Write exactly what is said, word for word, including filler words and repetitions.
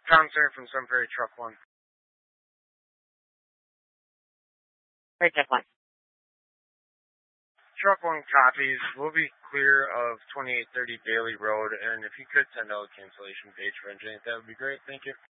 Tom Sawyer from Sun Prairie Truck One. Great, Truck One. Truck One copies. We'll be clear of twenty-eight thirty Bailey Road, and if you could send out a cancellation page for engineering, that would be great. Thank you.